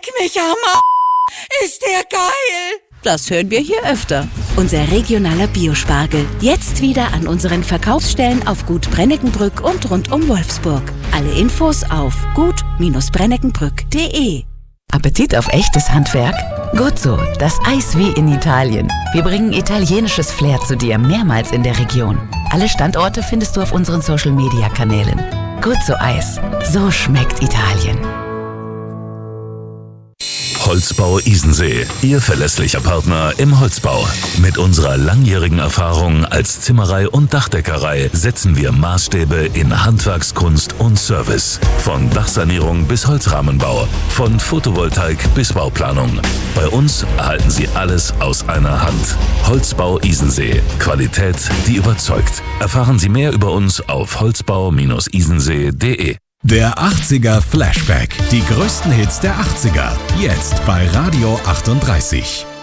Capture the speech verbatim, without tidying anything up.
mich am A**. Ist der geil! Das hören wir hier öfter. Unser regionaler Biospargel. Jetzt wieder an unseren Verkaufsstellen auf Gut Brenneckenbrück und rund um Wolfsburg. Alle Infos auf gut Bindestrich brenneckenbrück punkt de. Appetit auf echtes Handwerk? Guzzo, das Eis wie in Italien. Wir bringen italienisches Flair zu dir, mehrmals in der Region. Alle Standorte findest du auf unseren Social-Media-Kanälen. Guzzo Eis, so schmeckt Italien. Holzbau Isensee, Ihr verlässlicher Partner im Holzbau. Mit unserer langjährigen Erfahrung als Zimmerei und Dachdeckerei setzen wir Maßstäbe in Handwerkskunst und Service. Von Dachsanierung bis Holzrahmenbau, von Photovoltaik bis Bauplanung. Bei uns erhalten Sie alles aus einer Hand. Holzbau Isensee, Qualität, die überzeugt. Erfahren Sie mehr über uns auf holzbau isensee punkt de. Der achtziger Flashback. Die größten Hits der achtziger. Jetzt bei Radio achtunddreißig.